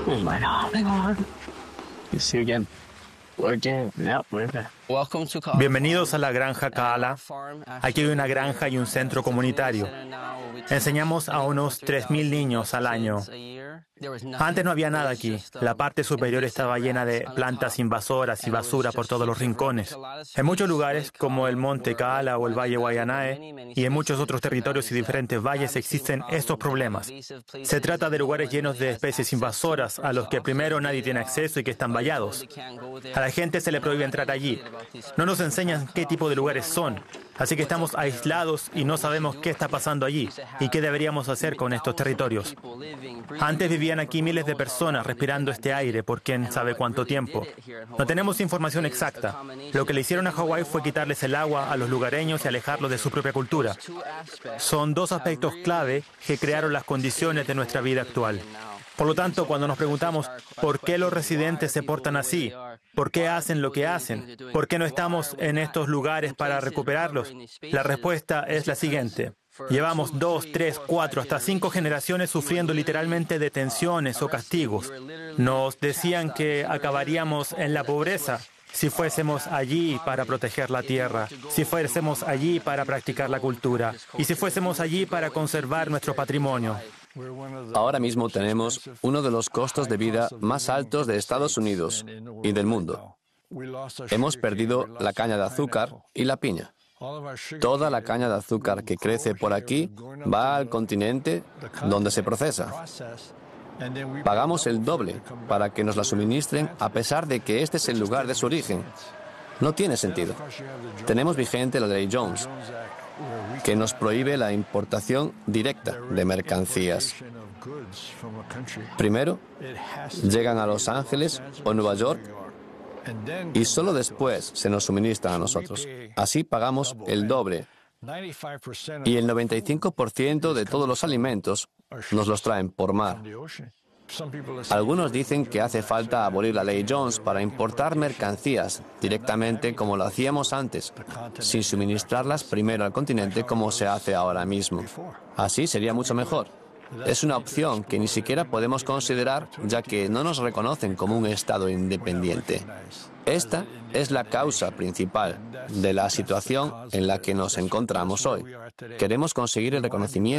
Oh my God, hang on. You see again. Again. Yep, we're back. Bienvenidos a la granja Kaala. Aquí hay una granja y un centro comunitario. Enseñamos a unos 3.000 niños al año. Antes no había nada aquí. La parte superior estaba llena de plantas invasoras y basura por todos los rincones. En muchos lugares, como el Monte Kaala o el Valle Waianae, y en muchos otros territorios y diferentes valles existen estos problemas. Se trata de lugares llenos de especies invasoras a los que primero nadie tiene acceso y que están vallados. A la gente se le prohíbe entrar allí. No nos enseñan qué tipo de lugares son, así que estamos aislados y no sabemos qué está pasando allí y qué deberíamos hacer con estos territorios. Antes vivían aquí miles de personas respirando este aire por quién sabe cuánto tiempo. No tenemos información exacta. Lo que le hicieron a Hawái fue quitarles el agua a los lugareños y alejarlos de su propia cultura. Son dos aspectos clave que crearon las condiciones de nuestra vida actual. Por lo tanto, cuando nos preguntamos por qué los residentes se portan así, por qué hacen lo que hacen, por qué no estamos en estos lugares para recuperarlos, la respuesta es la siguiente. Llevamos 2, 3, 4, hasta 5 generaciones sufriendo literalmente detenciones o castigos. Nos decían que acabaríamos en la pobreza si fuésemos allí para proteger la tierra, si fuésemos allí para practicar la cultura y si fuésemos allí para conservar nuestro patrimonio. Ahora mismo tenemos uno de los costos de vida más altos de Estados Unidos y del mundo. Hemos perdido la caña de azúcar y la piña. Toda la caña de azúcar que crece por aquí va al continente donde se procesa. Pagamos el doble para que nos la suministren a pesar de que este es el lugar de su origen. No tiene sentido. Tenemos vigente la ley Jones, que nos prohíbe la importación directa de mercancías. Primero, llegan a Los Ángeles o Nueva York y solo después se nos suministran a nosotros. Así pagamos el doble. Y el 95% de todos los alimentos nos los traen por mar. Algunos dicen que hace falta abolir la ley Jones para importar mercancías directamente como lo hacíamos antes, sin suministrarlas primero al continente como se hace ahora mismo. Así sería mucho mejor. Es una opción que ni siquiera podemos considerar ya que no nos reconocen como un Estado independiente. Esta es la causa principal de la situación en la que nos encontramos hoy. Queremos conseguir el reconocimiento